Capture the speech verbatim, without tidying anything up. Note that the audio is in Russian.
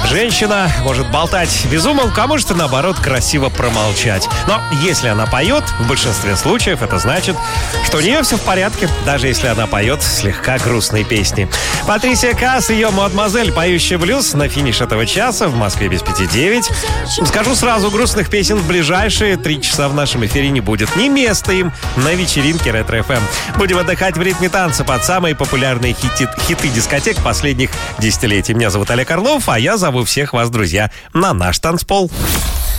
Женщина может болтать без умолку, а может и наоборот красиво промолчать. Но если она поет, в большинстве случаев это значит, что у нее все в порядке, даже если она поет слегка грустные песни. Патрисия Каас, ее мадемуазель, поющая блюз, на финиш этого часа в Москве без пяти девять. Скажу сразу, грустных песен в ближайшие три часа в нашем эфире не будет. Не место им на вечеринке Ретро-эф эм. Будем отдыхать в ритме танца под самые популярные хиты, хиты дискотек последних десятилетий. Меня зовут Олег Орлов, а я зову всех вас, друзья, на наш танцпол.